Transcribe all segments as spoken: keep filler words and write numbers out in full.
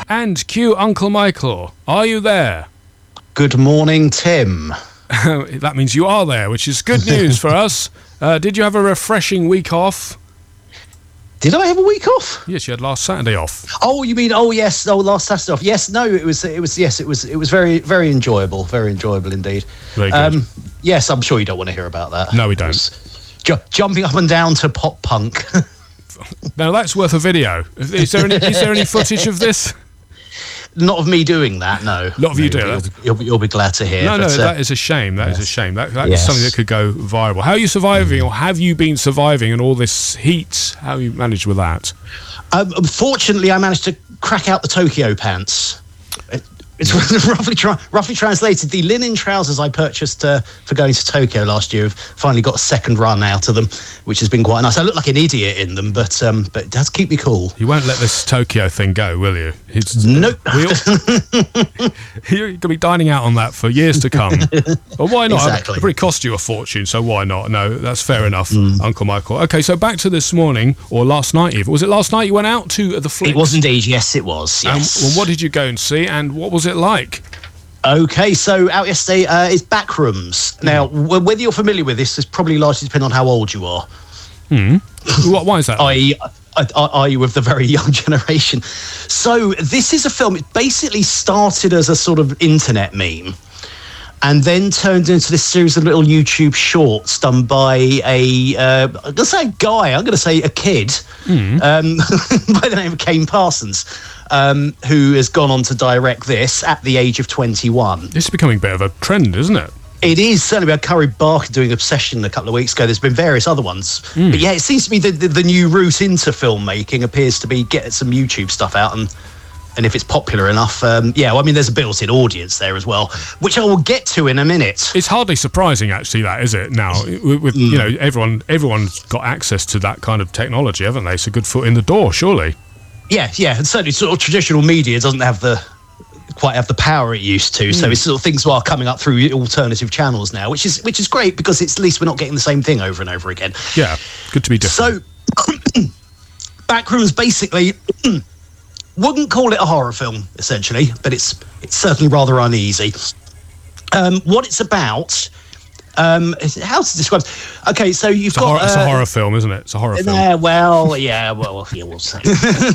And cue Uncle Michael. Are you there? Good morning, Tim. That means you are there, which is good news for us. Uh, did you have a refreshing week off? Did I have a week off? Yes, you had last Saturday off. Oh, you mean? Oh, yes. Oh, last Saturday off. Yes. No, it was. It was. Yes, it was. It was very, very enjoyable. Very enjoyable indeed. Very good. Um, yes, I'm sure you don't want to hear about that. No, we don't. Ju- jumping up and down to pop punk. Now that's worth a video. Is there any? Is there any footage of this? Not of me doing that, no. Not of you Maybe doing you'll, that. You'll, you'll be glad to hear. No, but, no, uh, that is a shame. That yes. is a shame. That, that yes. is something that could go viral. How are you surviving, or have you been surviving in all this heat? How have you managed with that? Um, unfortunately, I managed to crack out the Tokyo pants. It, it's roughly, tra- roughly translated. The linen trousers I purchased uh, for going to Tokyo last year have finally got a second run out of them, which has been quite nice. I look like an idiot in them, but um, but it does keep me cool. You won't let this Tokyo thing go, will you? It's, nope. We'll, you're going to be dining out on that for years to come. Well, why not? Exactly. It probably cost you a fortune, so why not? No, that's fair enough, mm. Uncle Michael. Okay, so back to this morning, or last night even. Was it last night you went out to the flicks? It was indeed, yes, it was, yes. Um, well, what did you go and see, and what was it like? Okay, so out yesterday uh, is Backrooms. Now, w- whether you're familiar with this is probably largely depending on how old you are. Hmm. What? Why is that? I, I, I, are you of the very young generation? So this is a film. It basically started as a sort of internet meme, and then turned into this series of little YouTube shorts done by a, uh, I'm going to say a guy, I'm going to say a kid, mm. um, by the name of Kane Parsons, um, who has gone on to direct this at the age of twenty-one. This is becoming a bit of a trend, isn't it? It is, certainly. We had Curry Barker doing Obsession a couple of weeks ago. There's been various other ones. Mm. But yeah, it seems to be the, the, the new route into filmmaking appears to be get some YouTube stuff out, and and if it's popular enough, um, yeah, well, I mean, there's a built-in audience there as well, which I will get to in a minute. It's hardly surprising, actually, that, is it, now? With, with mm. you know, everyone, everyone's got access to that kind of technology, haven't they? It's a good foot in the door, surely. Yeah, yeah, and certainly sort of traditional media doesn't have the quite have the power it used to, mm. so it's sort of things are coming up through alternative channels now, which is which is great, because it's at least we're not getting the same thing over and over again. Yeah, good to be different. So, Backrooms basically wouldn't call it a horror film, essentially, but it's it's certainly rather uneasy. Um, what it's about, um, is, how to describe? Okay, so you've it's got a horror, uh, it's a horror film, isn't it? It's a horror film. Uh, well, yeah, well, yeah, we'll say.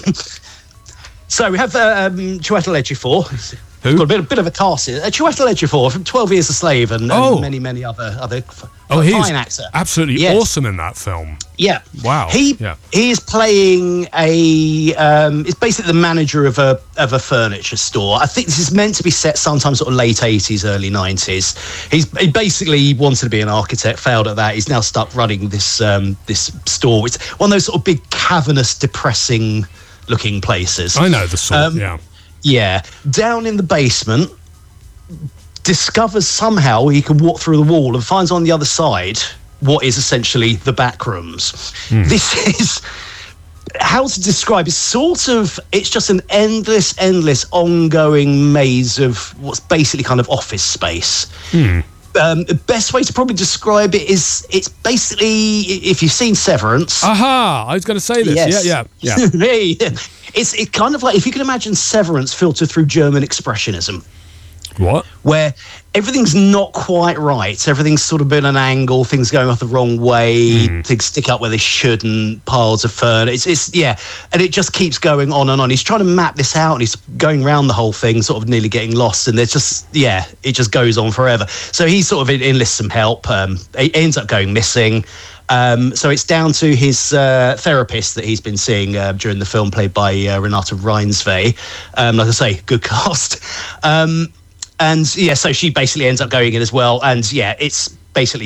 So we have uh, um, Chiwetel Ejiofor. Who? Got a bit, a bit of a cast here. Uh, Chiwetel Ejiofor from twelve Years a Slave and, and oh. many, many other other f- oh, fine he's actor. Absolutely yes. awesome in that film. Yeah. Wow. He yeah. he is playing a. Um, it's basically the manager of a of a furniture store. I think this is meant to be set sometime sort of late eighties, early nineties. He's he basically wanted to be an architect, failed at that. He's now stuck running this um, this store. It's one of those sort of big cavernous, depressing looking places. I know the sort. Um, yeah. Yeah. Down in the basement, discovers somehow he can walk through the wall and finds on the other side what is essentially the back rooms. Mm. This is, how to describe it, sort of, it's just an endless, endless, ongoing maze of what's basically kind of office space. Mm. Um, the best way to probably describe it is it's basically, if you've seen Severance. Aha! I was going to say this. Yes. Yeah, yeah, yeah. Hey, it's it kind of like, if you can imagine Severance filtered through German Expressionism. What? Where everything's not quite right. Everything's sort of been an angle, things going off the wrong way, mm. things stick up where they shouldn't, piles of furniture. It's, it's, yeah, and it just keeps going on and on. He's trying to map this out, and he's going around the whole thing, sort of nearly getting lost, and there's just, yeah, it just goes on forever. So he sort of enlists some help. Um, he ends up going missing. Um, so it's down to his uh, therapist that he's been seeing uh, during the film, played by uh, Renate Reinsve. Um, like I say, good cast. Um, And yeah, so she basically ends up going in as well. And yeah, it's basically